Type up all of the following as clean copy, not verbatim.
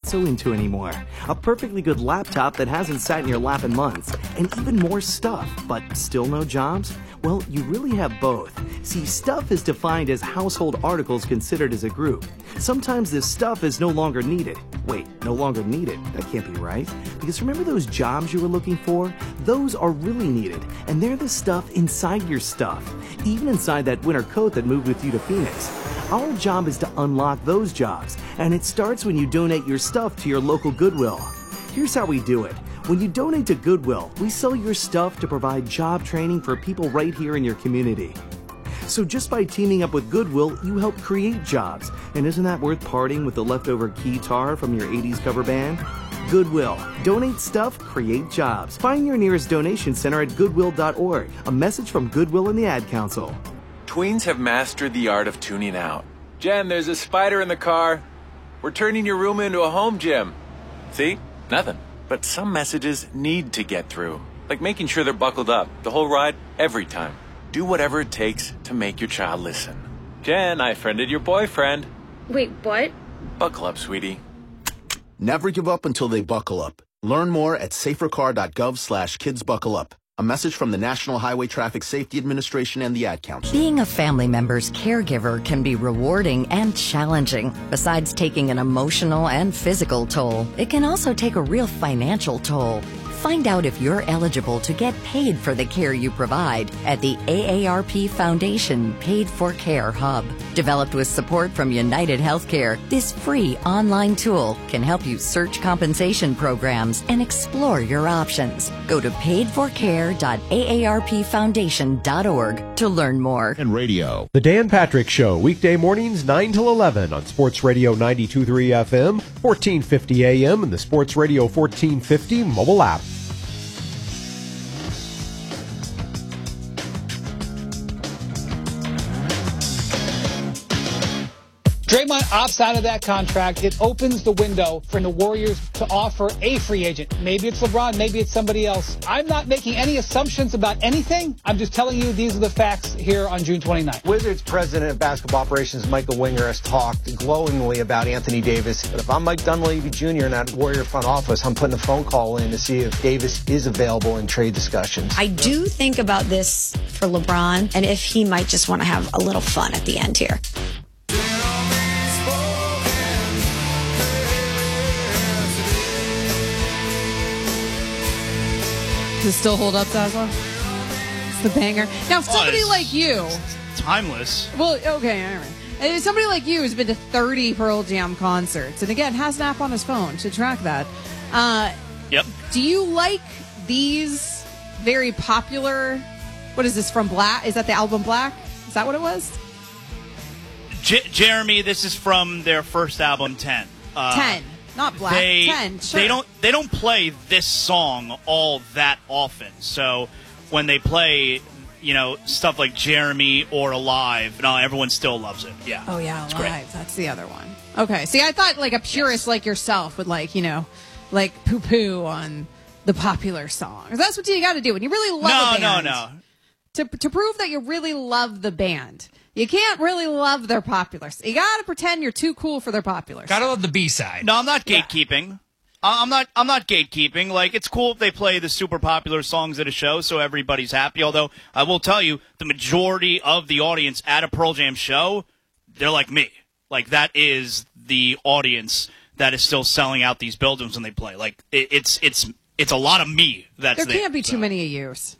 so into anymore. A perfectly good laptop that hasn't sat in your lap in months. And even more stuff, but still no jobs? Well, you really have both. See, stuff is defined as household articles considered as a group. Sometimes this stuff is no longer needed. Wait, no longer needed? That can't be right. Because remember those jobs you were looking for? Those are really needed, and they're the stuff inside your stuff. Even inside that winter coat that moved with you to Phoenix. Our job is to unlock those jobs, and it starts when you donate your stuff to your local Goodwill. Here's how we do it. When you donate to Goodwill, we sell your stuff to provide job training for people right here in your community. So just by teaming up with Goodwill, you help create jobs. And isn't that worth parting with the leftover guitar from your 80s cover band? Goodwill. Donate stuff, create jobs. Find your nearest donation center at goodwill.org. A message from Goodwill and the Ad Council. Tweens have mastered the art of tuning out. Jen, there's a spider in the car. We're turning your room into a home gym. See? Nothing. But some messages need to get through. Like making sure they're buckled up the whole ride, every time. Do whatever it takes to make your child listen. Jen, I friended your boyfriend. Wait, what? Buckle up, sweetie. Never give up until they buckle up. Learn more at safercar.gov/kidsbuckleup. A message from the National Highway Traffic Safety Administration and the Ad Council. Being a family member's caregiver can be rewarding and challenging. Besides taking an emotional and physical toll, it can also take a real financial toll. Find out if you're eligible to get paid for the care you provide at the AARP Foundation Paid for Care Hub. Developed with support from United Healthcare, this free online tool can help you search compensation programs and explore your options. Go to paidforcare.aarpfoundation.org to learn more. And radio. The Dan Patrick Show, weekday mornings 9 till 11 on Sports Radio 92.3 FM, 1450 AM, and the Sports Radio 1450 mobile app. Draymond opts out of that contract. It opens the window for the Warriors to offer a free agent. Maybe it's LeBron, maybe it's somebody else. I'm not making any assumptions about anything. I'm just telling you these are the facts here on June 29th. Wizards president of basketball operations Michael Winger has talked glowingly about Anthony Davis. But if I'm Mike Dunleavy Jr. in that Warrior front office, I'm putting a phone call in to see if Davis is available in trade discussions. I do think about this for LeBron and if he might just want to have a little fun at the end here. Does it still hold up, Zaza? It's the banger. Now, if somebody like you... Timeless. Well, okay, all right. Somebody like you has been to 30 Pearl Jam concerts, and again, has an app on his phone to track that. Yep. Do you like these very popular... What is this, from Black? Is that the album Black? Is that what it was? Jeremy, this is from their first album, 10. 10. Not Black. 10, sure. They don't play this song all that often. So when they play, stuff like Jeremy or Alive, no, everyone still loves it. Yeah. Oh yeah, it's Alive. Great. That's the other one. Okay. See, I thought like a purist like yourself would like poo-poo on the popular songs. That's what you got to do when you really love a band. No. To prove that you really love the band. You can't really love their popular. You got to pretend you're too cool for their popular. Gotta love the B-side. No, I'm not gatekeeping. I'm not gatekeeping. Like, it's cool if they play the super popular songs at a show so everybody's happy. Although, I will tell you, the majority of the audience at a Pearl Jam show, they're like me. Like, that is the audience that is still selling out these buildings when they play. Like, it's a lot of me that's there. There can't be too many of yous.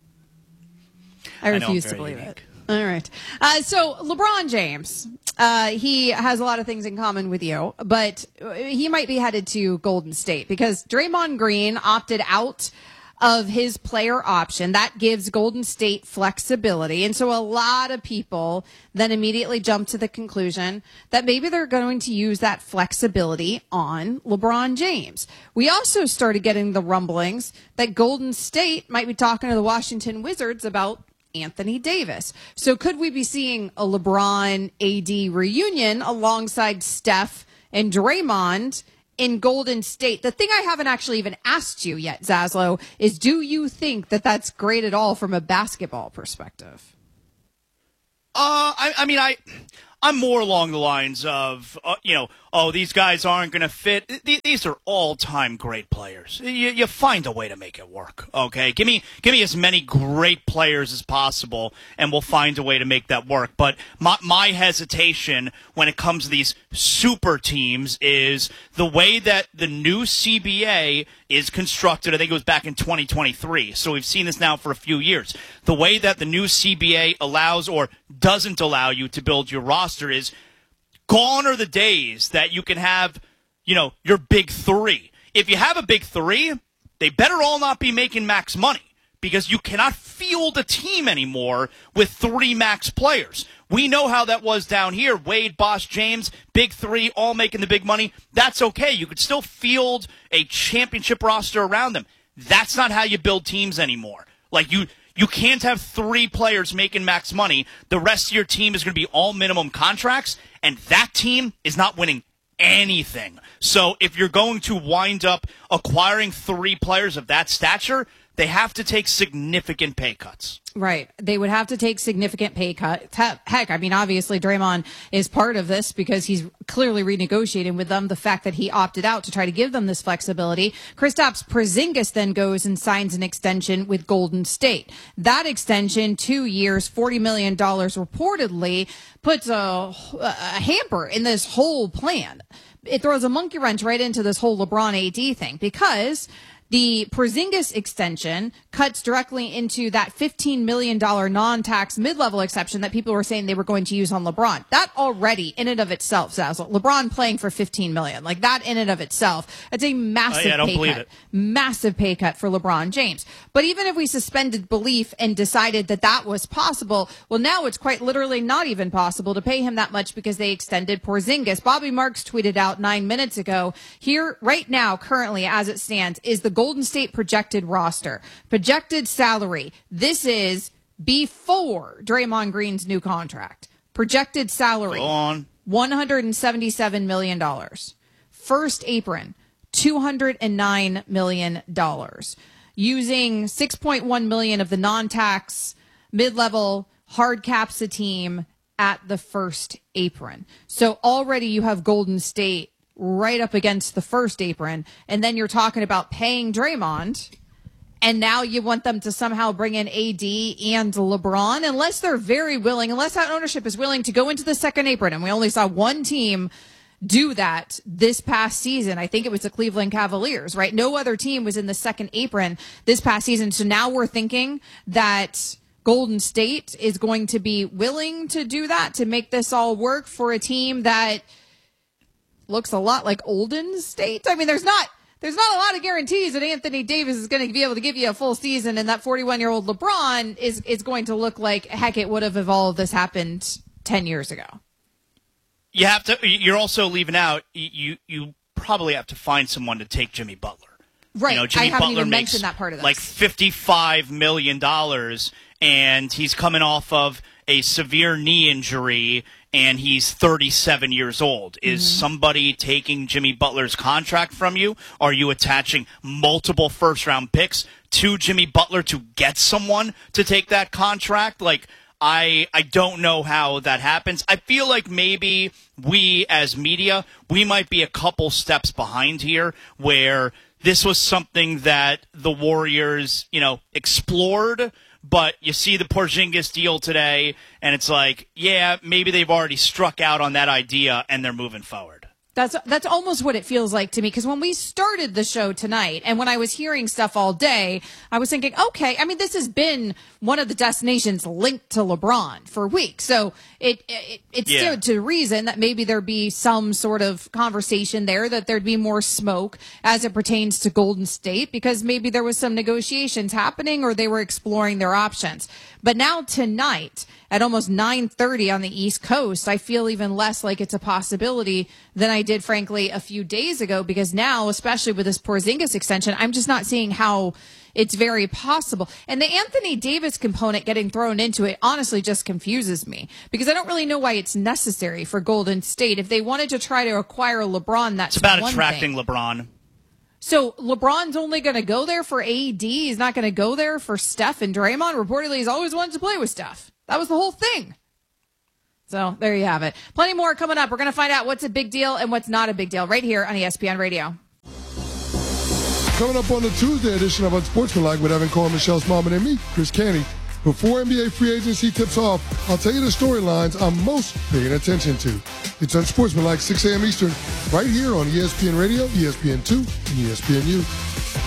I refuse to believe it. All right. So LeBron James, he has a lot of things in common with you, but he might be headed to Golden State because Draymond Green opted out of his player option. That gives Golden State flexibility. And so a lot of people then immediately jump to the conclusion that maybe they're going to use that flexibility on LeBron James. We also started getting the rumblings that Golden State might be talking to the Washington Wizards about Anthony Davis. So could we be seeing a LeBron AD reunion alongside Steph and Draymond in Golden State? The thing I haven't actually even asked you yet, Zaslow, is do you think that that's great at all from a basketball perspective? I'm more along the lines of, oh, these guys aren't going to fit. These are all-time great players. You find a way to make it work, okay? Give me as many great players as possible, and we'll find a way to make that work. But my hesitation when it comes to these super teams is the way that the new CBA is constructed. I think it was back in 2023, so we've seen this now for a few years. The way that the new CBA allows or doesn't allow you to build your roster is gone are the days that you can have, your big three. If you have a big three, they better all not be making max money because you cannot field a team anymore with three max players. We know how that was down here. Wade, Bosh, James, big three, all making the big money. That's okay. You could still field a championship roster around them. That's not how you build teams anymore. Like you can't have three players making max money. The rest of your team is going to be all minimum contracts, and that team is not winning anything. So if you're going to wind up acquiring three players of that stature, they have to take significant pay cuts. Right. They would have to take significant pay cuts. Heck, I mean, obviously Draymond is part of this because he's clearly renegotiating with them the fact that he opted out to try to give them this flexibility. Kristaps Porzingis then goes and signs an extension with Golden State. That extension, 2 years, $40 million reportedly, puts a hamper in this whole plan. It throws a monkey wrench right into this whole LeBron AD thing because the Porzingis extension cuts directly into that $15 million non-tax mid-level exception that people were saying they were going to use on LeBron. That already, in and of itself, Zazzle, LeBron playing for $15 million, like that in and of itself, it's a massive pay cut. Massive pay cut for LeBron James. But even if we suspended belief and decided that that was possible, well, now it's quite literally not even possible to pay him that much because they extended Porzingis. Bobby Marks tweeted out 9 minutes ago, here, right now, currently, as it stands, is the Golden State projected roster, projected salary. This is before Draymond Green's new contract. Projected salary, $177 million. First apron, $209 million. Using $6.1 million of the non-tax mid-level hard caps a team at the first apron. So already you have Golden State right up against the first apron, and then you're talking about paying Draymond, and now you want them to somehow bring in AD and LeBron, unless they're very willing, unless that ownership is willing to go into the second apron. And we only saw one team do that this past season. I think it was the Cleveland Cavaliers, right? No other team was in the second apron this past season. So now we're thinking that Golden State is going to be willing to do that to make this all work for a team that looks a lot like Golden State. I mean, there's not a lot of guarantees that Anthony Davis is going to be able to give you a full season, and that 41-year-old LeBron is going to look like, heck, it would have evolved this happened 10 years ago. You're also leaving out, you probably have to find someone to take Jimmy Butler. Right. Jimmy I haven't Butler even makes mentioned that part of this. Like $55 million, and he's coming off of a severe knee injury, and he's 37 years old. Is somebody taking Jimmy Butler's contract from you? Are you attaching multiple first-round picks to Jimmy Butler to get someone to take that contract? Like, I don't know how that happens. I feel like maybe we, as media, we might be a couple steps behind here, where this was something that the Warriors, explored. But you see the Porzingis deal today, and it's like, yeah, maybe they've already struck out on that idea, and they're moving forward. That's almost what it feels like to me, because when we started the show tonight and when I was hearing stuff all day, I was thinking, okay, I mean, this has been one of the destinations linked to LeBron for weeks. So it stood to reason that maybe there'd be some sort of conversation there, that there'd be more smoke as it pertains to Golden State, because maybe there was some negotiations happening or they were exploring their options. But now tonight, at almost 9:30 on the East Coast, I feel even less like it's a possibility than I did, frankly, a few days ago, because now, especially with this Porzingis extension, I'm just not seeing how it's very possible. And the Anthony Davis component getting thrown into it honestly just confuses me, because I don't really know why it's necessary for Golden State. If they wanted to try to acquire LeBron, that's it's about one attracting thing. LeBron. So LeBron's only going to go there for AD. He's not going to go there for Steph and Draymond. Reportedly, he's always wanted to play with Steph. That was the whole thing. So there you have it. Plenty more coming up. We're going to find out what's a big deal and what's not a big deal right here on ESPN Radio. Coming up on the Tuesday edition of Unsportsmanlike with Evan Cohen, Michelle Smallman, and me, Chris Canty. Before NBA free agency tips off, I'll tell you the storylines I'm most paying attention to. It's Unsportsmanlike, 6 a.m. Eastern, right here on ESPN Radio, ESPN2, and ESPNU.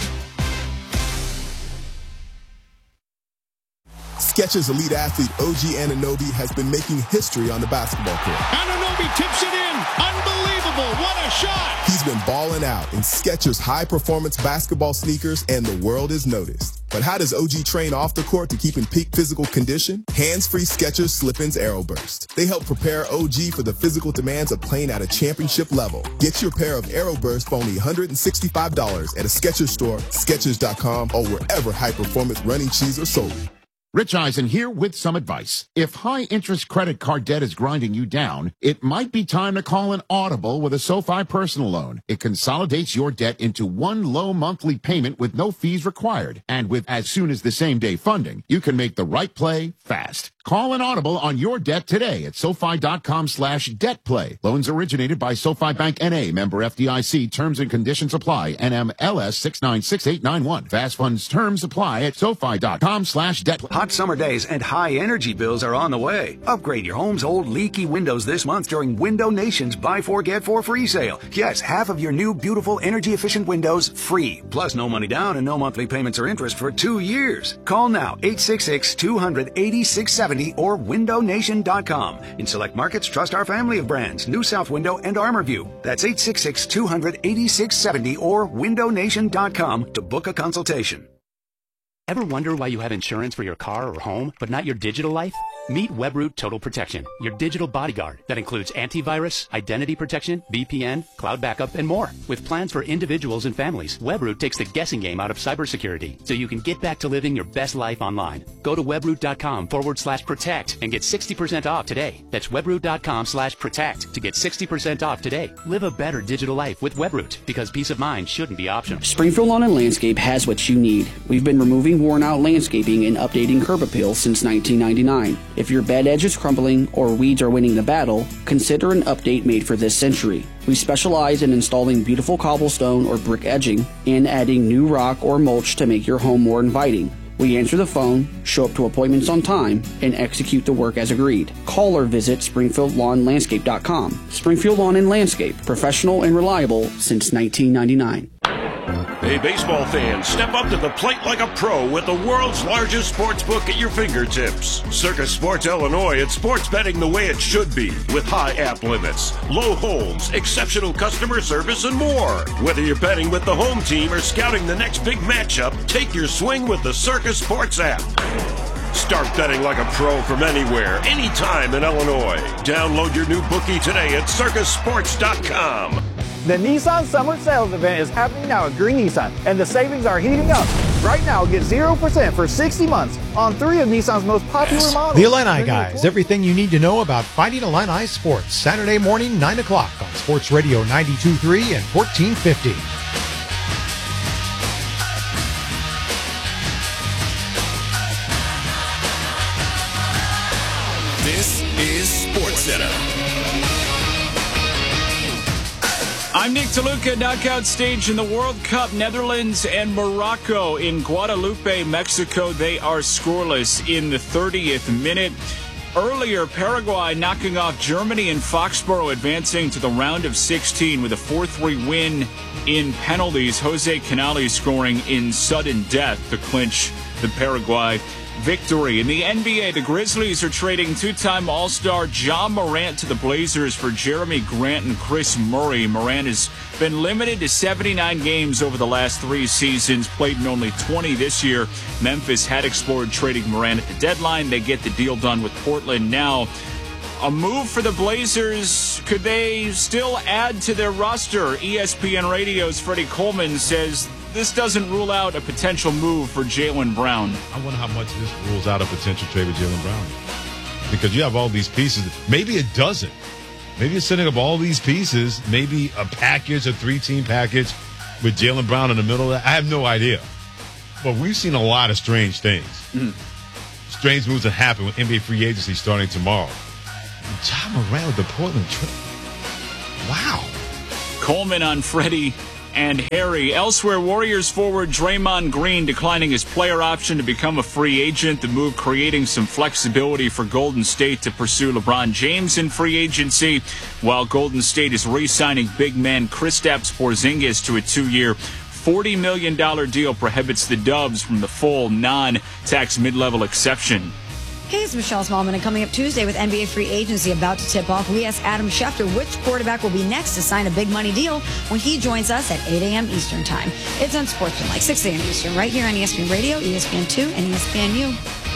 Skechers elite athlete OG Anunoby has been making history on the basketball court. Anunoby tips it in. Unbelievable. What a shot. He's been balling out in Skechers high-performance basketball sneakers, and the world has noticed. But how does OG train off the court to keep in peak physical condition? Hands-free Skechers Slip-ins AeroBurst. They help prepare OG for the physical demands of playing at a championship level. Get your pair of AeroBurst for only $165 at a Skechers store, Skechers.com, or wherever high-performance running shoes are sold. Rich Eisen here with some advice. If high-interest credit card debt is grinding you down, it might be time to call an Audible with a SoFi personal loan. It consolidates your debt into one low monthly payment with no fees required. And with as soon as the same-day funding, you can make the right play fast. Call an Audible on your debt today at SoFi.com/debtplay. Loans originated by SoFi Bank N.A. Member FDIC. Terms and conditions apply. NMLS 696891. Fast funds terms apply at SoFi.com/debtplay. Hot summer days and high energy bills are on the way. Upgrade your home's old leaky windows this month during Window Nation's Buy 4 Get 4 free sale. Yes, half of your new beautiful energy efficient windows free. Plus no money down and no monthly payments or interest for 2 years. Call now 866-200-8670 or windownation.com. In select markets, trust our family of brands, New South Window and ArmorView. That's 866-200-8670 or windownation.com to book a consultation. Ever wonder why you have insurance for your car or home, but not your digital life? Meet Webroot Total Protection, your digital bodyguard that includes antivirus, identity protection, VPN, cloud backup, and more. With plans for individuals and families, Webroot takes the guessing game out of cybersecurity so you can get back to living your best life online. Go to webroot.com/protect and get 60% off today. That's webroot.com/protect to get 60% off today. Live a better digital life with Webroot because peace of mind shouldn't be optional. Springfield Lawn and Landscape has what you need. We've been removing worn-out landscaping and updating curb appeal since 1999. If your bed edge is crumbling or weeds are winning the battle, consider an update made for this century. We specialize in installing beautiful cobblestone or brick edging and adding new rock or mulch to make your home more inviting. We answer the phone, show up to appointments on time, and execute the work as agreed. Call or visit SpringfieldLawnLandscape.com. Springfield Lawn and Landscape, professional and reliable since 1999. Hey, baseball fans, step up to the plate like a pro with the world's largest sports book at your fingertips. Circus Sports Illinois, it's sports betting the way it should be, with high app limits, low holds, exceptional customer service, and more. Whether you're betting with the home team or scouting the next big matchup, take your swing with the Circus Sports app. Start betting like a pro from anywhere, anytime in Illinois. Download your new bookie today at circusports.com. The Nissan Summer Sales Event is happening now at Green Nissan, and the savings are heating up. Right now, get 0% for 60 months on 3 of Nissan's most popular models. The Illini Guys, everything you need to know about Fighting Illini sports. Saturday morning, 9 o'clock on Sports Radio 92.3 and 1450. This is SportsCenter. I'm Nick DeLuca. Knockout stage in the World Cup. Netherlands and Morocco in Guadalupe, Mexico. They are scoreless in the 30th minute. Earlier, Paraguay knocking off Germany and Foxborough, advancing to the round of 16 with a 4-3 win in penalties. Jose Canales scoring in sudden death to clinch the Paraguay victory. In the NBA, the Grizzlies are trading two-time All-Star Ja Morant to the Blazers for Jeremy Grant and Chris Murray. Morant has been limited to 79 games over the last 3 seasons, played in only 20 this year. Memphis had explored trading Morant at the deadline. They get the deal done with Portland now. A move for the Blazers. Could they still add to their roster? ESPN Radio's Freddie Coleman says this doesn't rule out a potential move for Jaylen Brown. I wonder how much this rules out a potential trade with Jaylen Brown. Because you have all these pieces. Maybe it doesn't. Maybe you're setting up all these pieces, maybe a package, a 3-team package with Jaylen Brown in the middle of that. I have no idea. But we've seen a lot of strange things. Strange moves that happen with NBA free agency starting tomorrow. Ja Morant with the Portland Trail. Wow. Coleman on Freddie and Harry. Elsewhere, Warriors forward Draymond Green declining his player option to become a free agent. The move creating some flexibility for Golden State to pursue LeBron James in free agency, while Golden State is re-signing big man Kristaps Porzingis to a 2-year, $40 million deal prohibits the Dubs from the full non-tax mid-level exception. Hey, it's Michelle Smallman, and coming up Tuesday with NBA free agency about to tip off, we ask Adam Schefter which quarterback will be next to sign a big money deal when he joins us at 8 a.m. Eastern Time. It's on Sportsman, like 6 a.m. Eastern, right here on ESPN Radio, ESPN2, and ESPNU.